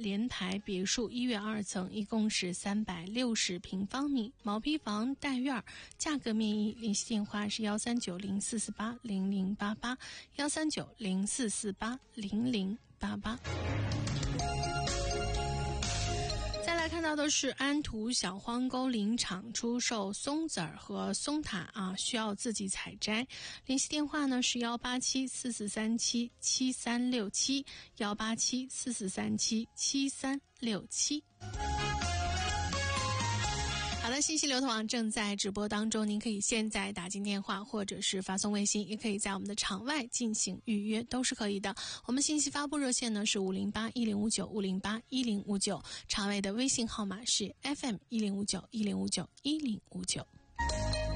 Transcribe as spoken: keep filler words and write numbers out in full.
联排别墅一院二层，一共是三百六十平方米，毛坯房带院，价格面议，联系电话是幺三九零四四八零零八八，幺三九零四四八零零八八。再来看到的是安图小荒沟林场出售松子儿和松塔啊，需要自己采摘。联系电话呢是幺八七四四三七七三六七，幺八七四四三七七三六七。好的，信息流通网正在直播当中，您可以现在打进电话或者是发送微信，也可以在我们的场外进行预约，都是可以的。我们信息发布热线呢是五零八一零五九五零八一零五九，场外的微信号码是 F M 一零五九一零五九一零五九。